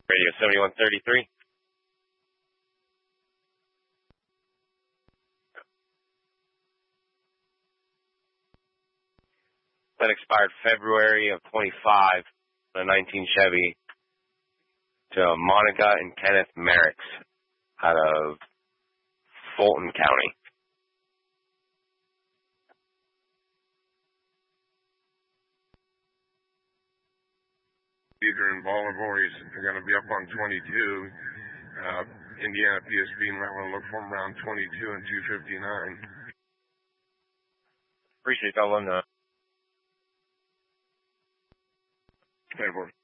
Radio 7133. That expired February of 25, a 19 Chevy, to Monica and Kenneth Merricks out of Fulton County. Either in Bolivar, they're going to be up on 22. Indiana PSB might want to look for them around 22 and 259. Appreciate that one. 10-4.